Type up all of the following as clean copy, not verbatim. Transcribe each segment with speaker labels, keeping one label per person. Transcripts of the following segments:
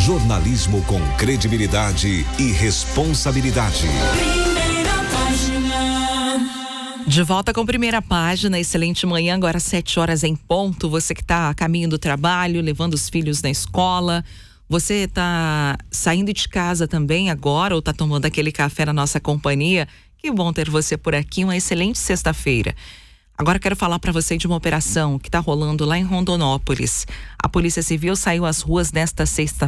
Speaker 1: Jornalismo com credibilidade e responsabilidade.
Speaker 2: Primeira página.
Speaker 3: De volta com Primeira Página, excelente manhã, agora 7h em ponto. Você que está a caminho do trabalho, levando os filhos na escola. Você está saindo de casa também agora ou está tomando aquele café na nossa companhia? Que bom ter você por aqui, uma excelente sexta-feira. Agora quero falar para você de uma operação que está rolando lá em Rondonópolis. A Polícia Civil saiu às ruas nesta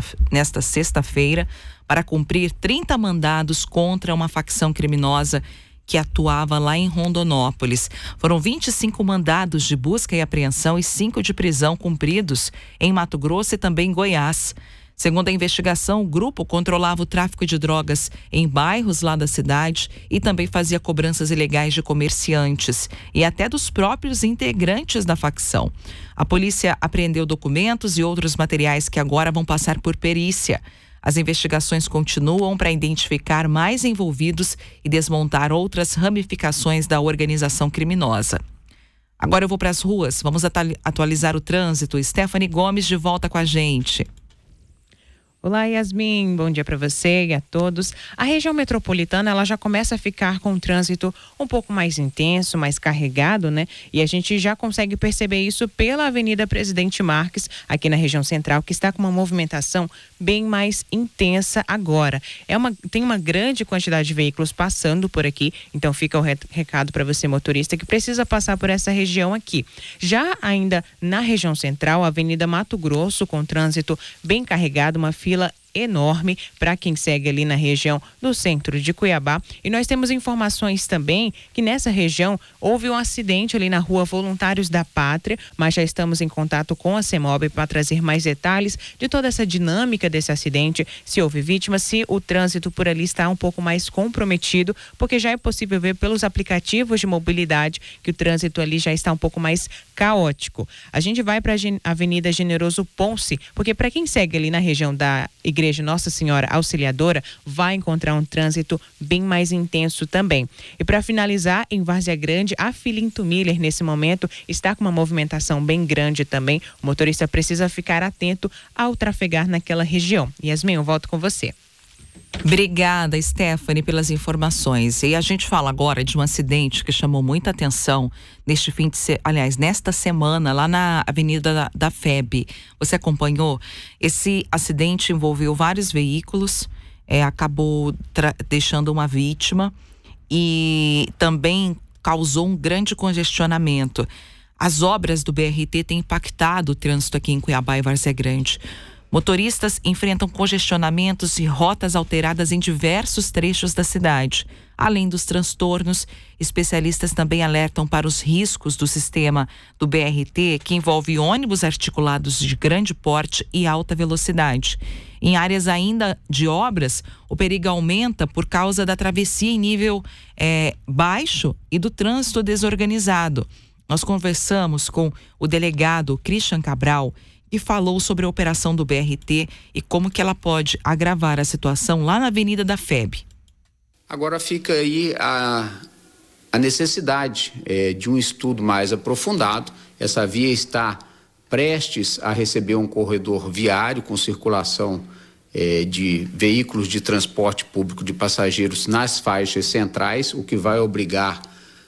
Speaker 3: sexta-feira para cumprir 30 mandados contra uma facção criminosa que atuava lá em Rondonópolis. Foram 25 mandados de busca e apreensão e 5 de prisão cumpridos em Mato Grosso e também em Goiás. Segundo a investigação, o grupo controlava o tráfico de drogas em bairros lá da cidade e também fazia cobranças ilegais de comerciantes e até dos próprios integrantes da facção. A polícia apreendeu documentos e outros materiais que agora vão passar por perícia. As investigações continuam para identificar mais envolvidos e desmontar outras ramificações da organização criminosa. Agora eu vou para as ruas, vamos atualizar o trânsito. Stephanie Gomes de volta com a gente.
Speaker 4: Olá, Yasmin, bom dia para você e a todos. A região metropolitana, ela já começa a ficar com um trânsito um pouco mais intenso, mais carregado, né? E a gente já consegue perceber isso pela Avenida Presidente Marques, aqui na região central, que está com uma movimentação bem mais intensa agora. Tem uma grande quantidade de veículos passando por aqui, então fica o recado para você, motorista, que precisa passar por essa região aqui. Já ainda na região central, a Avenida Mato Grosso, com trânsito bem carregado, uma fila enorme para quem segue ali na região do centro de Cuiabá. E nós temos informações também que nessa região houve um acidente ali na rua Voluntários da Pátria, mas já estamos em contato com a CEMOB para trazer mais detalhes de toda essa dinâmica desse acidente, se houve vítimas, se o trânsito por ali está um pouco mais comprometido, porque já é possível ver pelos aplicativos de mobilidade que o trânsito ali já está um pouco mais caótico. A gente vai para a Avenida Generoso Ponce, porque para quem segue ali na região da Igreja Nossa Senhora Auxiliadora, vai encontrar um trânsito bem mais intenso também. E para finalizar, em Várzea Grande, a Filinto Miller, nesse momento, está com uma movimentação bem grande também. O motorista precisa ficar atento ao trafegar naquela região. Yasmin, eu volto com você.
Speaker 3: Obrigada, Stephanie, pelas informações. E a gente fala agora de um acidente que chamou muita atenção nesta semana, lá na Avenida da FEB. Você acompanhou? Esse acidente envolveu vários veículos, acabou deixando uma vítima e também causou um grande congestionamento. As obras do BRT têm impactado o trânsito aqui em Cuiabá e Várzea Grande. Motoristas enfrentam congestionamentos e rotas alteradas em diversos trechos da cidade. Além dos transtornos, especialistas também alertam para os riscos do sistema do BRT, que envolve ônibus articulados de grande porte e alta velocidade. Em áreas ainda de obras, o perigo aumenta por causa da travessia em nível baixo e do trânsito desorganizado. Nós conversamos com o delegado Christian Cabral, e falou sobre a operação do BRT e como que ela pode agravar a situação lá na Avenida da FEB.
Speaker 5: Agora fica aí a necessidade de um estudo mais aprofundado. Essa via está prestes a receber um corredor viário com circulação de veículos de transporte público de passageiros nas faixas centrais, o que vai obrigar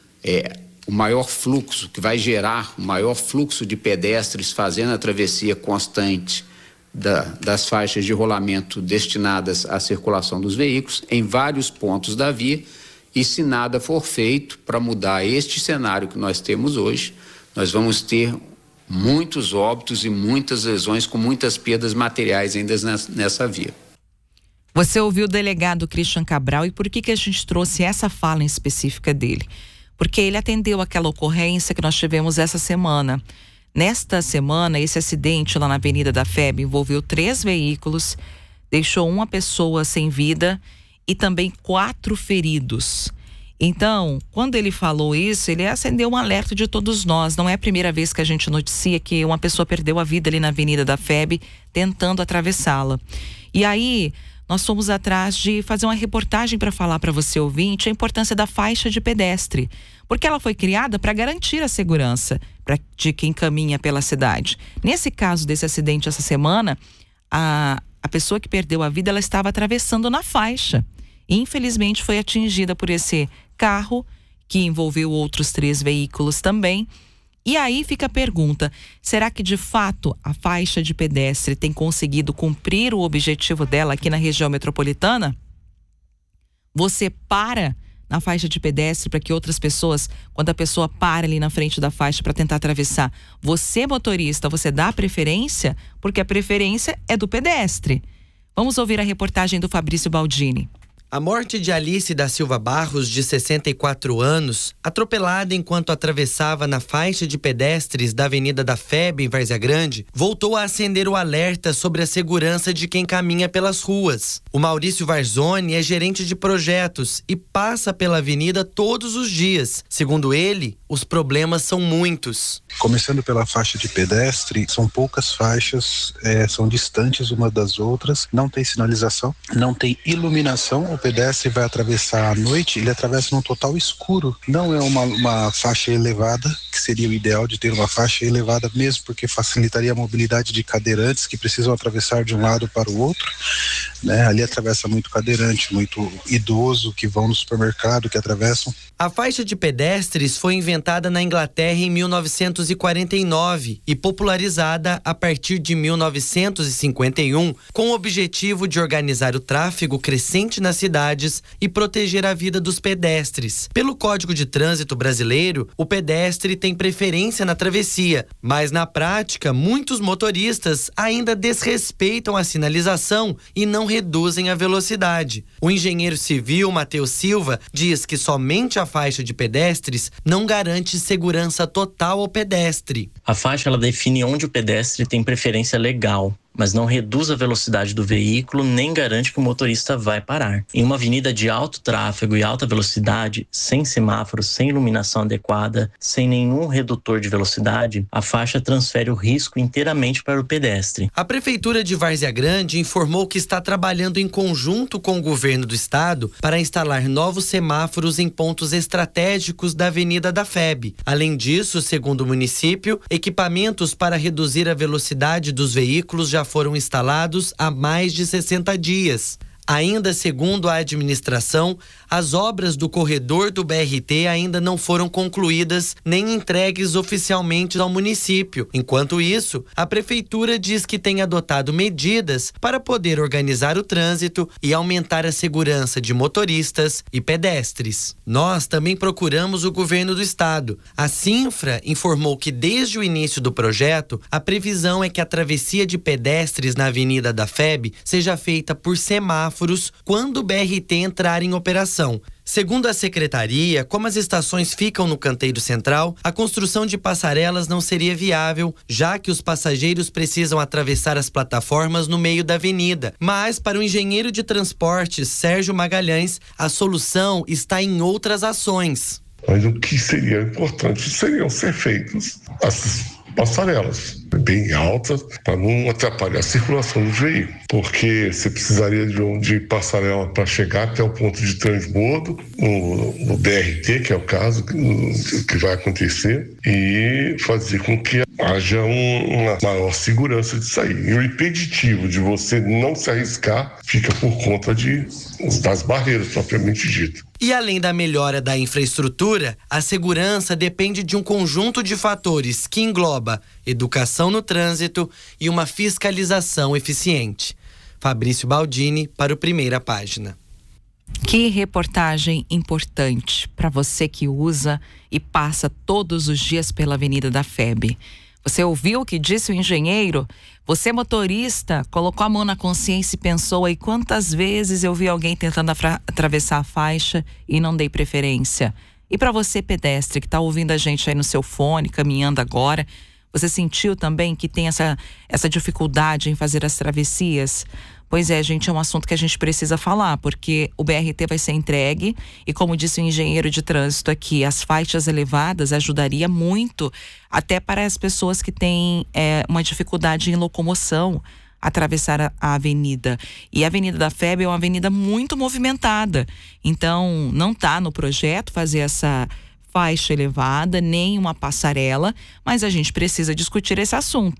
Speaker 5: o maior fluxo, que vai gerar o maior fluxo de pedestres fazendo a travessia constante das faixas de rolamento destinadas à circulação dos veículos em vários pontos da via. E se nada for feito para mudar este cenário que nós temos hoje, nós vamos ter muitos óbitos e muitas lesões com muitas perdas materiais ainda nessa via.
Speaker 3: Você ouviu o delegado Christian Cabral e por que a gente trouxe essa fala em específica dele? Porque ele atendeu aquela ocorrência que nós tivemos essa semana. Nesta semana, esse acidente lá na Avenida da FEB envolveu 3 veículos, deixou uma pessoa sem vida e também 4 feridos. Então, quando ele falou isso, ele acendeu um alerta de todos nós. Não é a primeira vez que a gente noticia que uma pessoa perdeu a vida ali na Avenida da FEB tentando atravessá-la. E aí, nós fomos atrás de fazer uma reportagem para falar para você, ouvinte, a importância da faixa de pedestre. Porque ela foi criada para garantir a segurança de quem caminha pela cidade. Nesse caso desse acidente essa semana, a a pessoa que perdeu a vida, ela estava atravessando na faixa. E, infelizmente, foi atingida por esse carro, que envolveu outros 3 veículos também. E aí fica a pergunta, será que de fato a faixa de pedestre tem conseguido cumprir o objetivo dela aqui na região metropolitana? Você para na faixa de pedestre para que outras pessoas, quando a pessoa para ali na frente da faixa para tentar atravessar, você, motorista, você dá preferência? Porque a preferência é do pedestre. Vamos ouvir a reportagem do Fabrício Baldini.
Speaker 6: A morte de Alice da Silva Barros, de 64 anos, atropelada enquanto atravessava na faixa de pedestres da Avenida da FEB, em Várzea Grande, voltou a acender o alerta sobre a segurança de quem caminha pelas ruas. O Maurício Varzoni é gerente de projetos e passa pela avenida todos os dias. Segundo ele, os problemas são muitos.
Speaker 7: Começando pela faixa de pedestre, são poucas faixas, são distantes uma das outras, não tem sinalização, não tem iluminação. O pedestre vai atravessar à noite, ele atravessa num total escuro. Não é uma faixa elevada, que seria o ideal de ter uma faixa elevada mesmo, porque facilitaria a mobilidade de cadeirantes que precisam atravessar de um lado para o outro, né? Ali atravessa muito cadeirante, muito idoso que vão no supermercado, que atravessam.
Speaker 6: A faixa de pedestres foi inventada na Inglaterra em 1949 e popularizada a partir de 1951, com o objetivo de organizar o tráfego crescente nas cidades e proteger a vida dos pedestres. Pelo Código de Trânsito brasileiro, o pedestre tem preferência na travessia, mas na prática, muitos motoristas ainda desrespeitam a sinalização e não reduzem a velocidade. O engenheiro civil Matheus Silva diz que somente a faixa de pedestres não garante segurança total ao pedestre.
Speaker 8: A faixa ela define onde o pedestre tem preferência legal, mas não reduz a velocidade do veículo nem garante que o motorista vai parar. Em uma avenida de alto tráfego e alta velocidade, sem semáforos, sem iluminação adequada, sem nenhum redutor de velocidade, a faixa transfere o risco inteiramente para o pedestre.
Speaker 6: A Prefeitura de Várzea Grande informou que está trabalhando em conjunto com o governo do estado para instalar novos semáforos em pontos estratégicos da Avenida da FEB. Além disso, segundo o município, equipamentos para reduzir a velocidade dos veículos já foram instalados há mais de 60 dias. Ainda segundo a administração, as obras do corredor do BRT ainda não foram concluídas nem entregues oficialmente ao município. Enquanto isso, a prefeitura diz que tem adotado medidas para poder organizar o trânsito e aumentar a segurança de motoristas e pedestres. Nós também procuramos o governo do estado. A Cinfra informou que desde o início do projeto, a previsão é que a travessia de pedestres na Avenida da FEB seja feita por semáforos quando o BRT entrar em operação. Segundo a secretaria, como as estações ficam no canteiro central, a construção de passarelas não seria viável, já que os passageiros precisam atravessar as plataformas no meio da avenida. Mas, para o engenheiro de transportes Sérgio Magalhães, a solução está em outras ações.
Speaker 9: Mas o que seria importante seriam ser feitas as passarelas bem altas para não atrapalhar a circulação do veículo, porque você precisaria de passarela para chegar até o ponto de transbordo no BRT, que é o caso que vai acontecer, e fazer com que haja uma maior segurança de sair. E o impeditivo de você não se arriscar fica por conta das barreiras propriamente ditas.
Speaker 6: E além da melhora da infraestrutura, a segurança depende de um conjunto de fatores que engloba educação no trânsito e uma fiscalização eficiente. Fabrício Baldini para o Primeira Página.
Speaker 3: Que reportagem importante para você que usa e passa todos os dias pela Avenida da FEB. Você ouviu o que disse o engenheiro? Você, motorista, colocou a mão na consciência e pensou aí quantas vezes eu vi alguém tentando atravessar a faixa e não dei preferência. E para você, pedestre, que está ouvindo a gente aí no seu fone, caminhando agora, você sentiu também que tem essa dificuldade em fazer as travessias? Pois é, gente, é um assunto que a gente precisa falar, porque o BRT vai ser entregue e, como disse o engenheiro de trânsito aqui, as faixas elevadas ajudaria muito até para as pessoas que têm uma dificuldade em locomoção, atravessar a avenida. E a Avenida da FEB é uma avenida muito movimentada, então não está no projeto fazer essa faixa elevada, nem uma passarela, mas a gente precisa discutir esse assunto.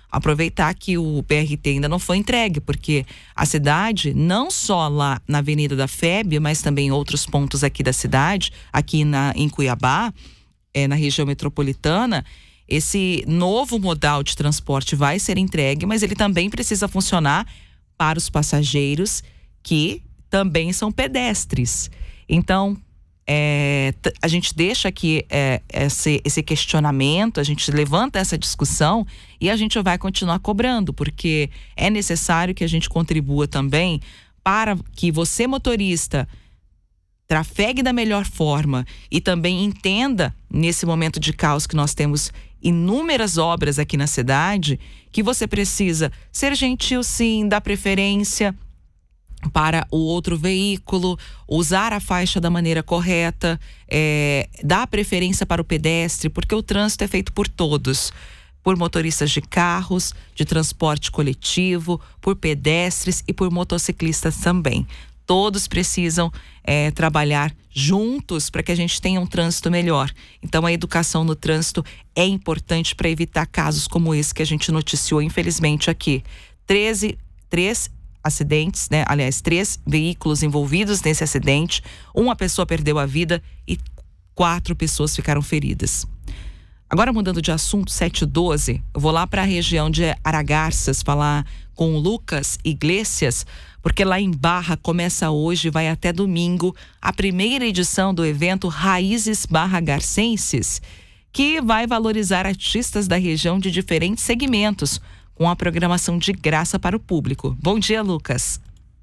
Speaker 3: aproveitar que o BRT ainda não foi entregue, porque a cidade, não só lá na Avenida da FEB, mas também em outros pontos aqui da cidade, aqui em Cuiabá, na região metropolitana, esse novo modal de transporte vai ser entregue, mas ele também precisa funcionar para os passageiros que também são pedestres. Então, a gente deixa aqui esse questionamento, a gente levanta essa discussão e a gente vai continuar cobrando, porque é necessário que a gente contribua também para que você, motorista, trafegue da melhor forma e também entenda, nesse momento de caos que nós temos inúmeras obras aqui na cidade, que você precisa ser gentil sim, dar preferência para o outro veículo, usar a faixa da maneira correta, dar preferência para o pedestre, porque o trânsito é feito por todos, por motoristas de carros, de transporte coletivo, por pedestres e por motociclistas também. Todos precisam trabalhar juntos para que a gente tenha um trânsito melhor. Então, a educação no trânsito é importante para evitar casos como esse que a gente noticiou, infelizmente, aqui. 3 acidentes, né? Aliás, 3 veículos envolvidos nesse acidente. Uma pessoa perdeu a vida e 4 pessoas ficaram feridas. Agora, mudando de assunto, 7h12, eu vou lá para a região de Aragarças falar com o Lucas Iglesias, porque lá em Barra começa hoje e vai até domingo a primeira edição do evento Raízes Barra-Garcenses, que vai valorizar artistas da região de diferentes segmentos, com a programação de graça para o público. Bom dia, Lucas.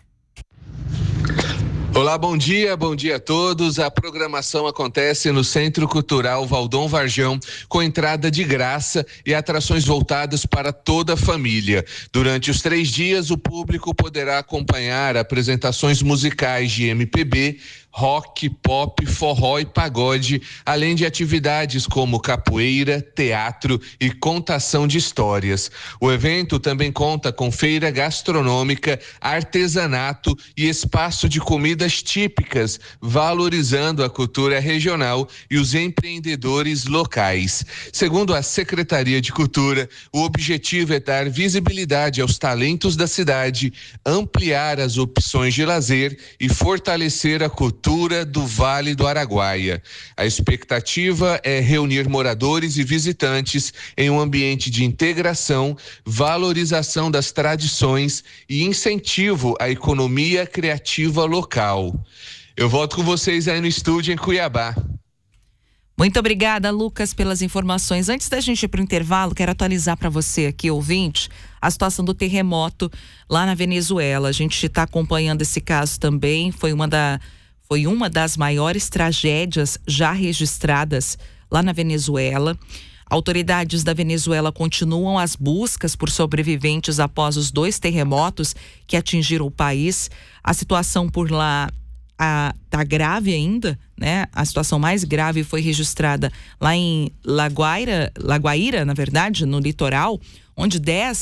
Speaker 10: Olá, bom dia a todos. A programação acontece no Centro Cultural Valdom Varjão, com entrada de graça e atrações voltadas para toda a família. Durante os 3 dias, o público poderá acompanhar apresentações musicais de MPB, rock, pop, forró e pagode, além de atividades como capoeira, teatro e contação de histórias. O evento também conta com feira gastronômica, artesanato e espaço de comidas típicas, valorizando a cultura regional e os empreendedores locais. Segundo a Secretaria de Cultura, o objetivo é dar visibilidade aos talentos da cidade, ampliar as opções de lazer e fortalecer a cultura do Vale do Araguaia. A expectativa é reunir moradores e visitantes em um ambiente de integração, valorização das tradições e incentivo à economia criativa local. Eu volto com vocês aí no estúdio em Cuiabá.
Speaker 3: Muito obrigada, Lucas, pelas informações. Antes da gente ir para o intervalo, quero atualizar para você aqui, ouvinte, a situação do terremoto lá na Venezuela. A gente está acompanhando esse caso também. Foi uma das maiores tragédias já registradas lá na Venezuela. Autoridades da Venezuela continuam as buscas por sobreviventes após os 2 terremotos que atingiram o país. A situação por lá está grave ainda, né? A situação mais grave foi registrada lá em Laguaíra, na verdade, no litoral, onde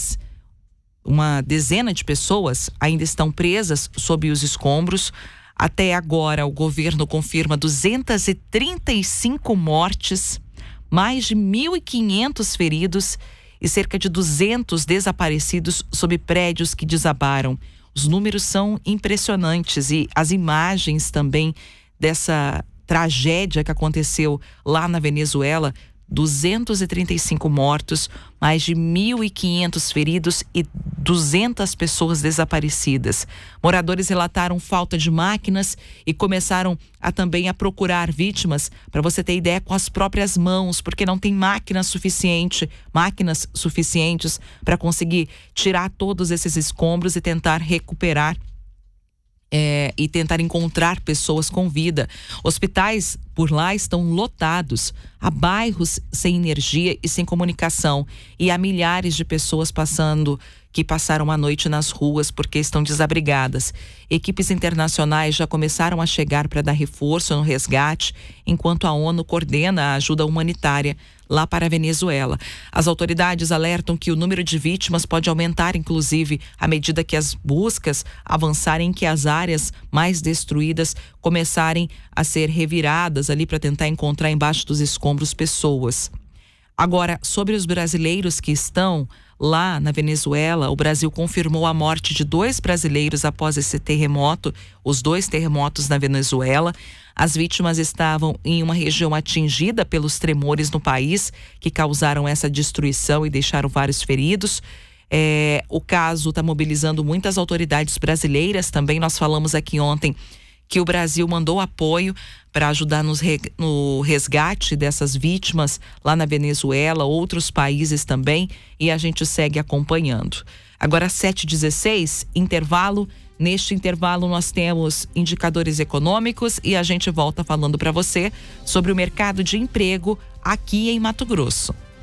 Speaker 3: uma dezena de pessoas ainda estão presas sob os escombros. Até agora, o governo confirma 235 mortes, mais de 1.500 feridos e cerca de 200 desaparecidos sob prédios que desabaram. Os números são impressionantes e as imagens também dessa tragédia que aconteceu lá na Venezuela, 235 mortos, mais de 1.500 feridos e 200 pessoas desaparecidas. Moradores relataram falta de máquinas e começaram também a procurar vítimas, para você ter ideia, com as próprias mãos, porque não tem máquinas suficientes para conseguir tirar todos esses escombros e tentar recuperar e tentar encontrar pessoas com vida. Hospitais por lá estão lotados, há bairros sem energia e sem comunicação, e há milhares de pessoas que passaram a noite nas ruas porque estão desabrigadas. Equipes internacionais já começaram a chegar para dar reforço no resgate, enquanto a ONU coordena a ajuda humanitária lá para a Venezuela. As autoridades alertam que o número de vítimas pode aumentar, inclusive, à medida que as buscas avançarem, que as áreas mais destruídas começarem a ser reviradas ali para tentar encontrar embaixo dos escombros pessoas. Agora, sobre os brasileiros que estão Lá na Venezuela, o Brasil confirmou a morte de 2 brasileiros após esse terremoto, os 2 terremotos na Venezuela. As vítimas estavam em uma região atingida pelos tremores no país, que causaram essa destruição e deixaram vários feridos. O caso está mobilizando muitas autoridades brasileiras também. Nós falamos aqui ontem que o Brasil mandou apoio para ajudar no resgate dessas vítimas lá na Venezuela, outros países também, e a gente segue acompanhando. Agora 7h16, intervalo. Neste intervalo nós temos indicadores econômicos e a gente volta falando para você sobre o mercado de emprego aqui em Mato Grosso.